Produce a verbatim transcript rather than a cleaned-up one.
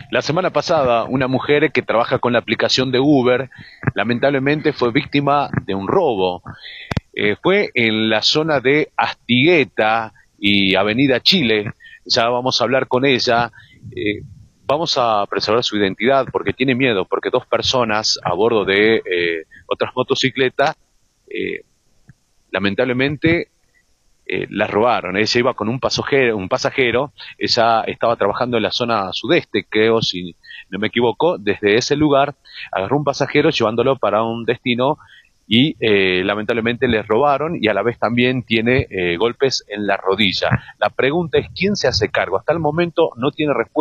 La semana pasada, una mujer que trabaja con la aplicación de Uber, lamentablemente fue víctima de un robo. Eh, fue en la zona de Astigueta y Avenida Chile. Ya vamos a hablar con ella. Eh, vamos a preservar su identidad porque tiene miedo, porque dos personas a bordo de eh, otras motocicletas, eh, lamentablemente eh, la robaron. Ella iba con un pasajero, un pasajero, ella estaba trabajando en la zona sudeste, creo, si no me equivoco. Desde ese lugar agarró un pasajero llevándolo para un destino y eh, lamentablemente les robaron, y a la vez también tiene eh, golpes en la rodilla. La pregunta es: ¿quién se hace cargo? Hasta el momento no tiene respuesta.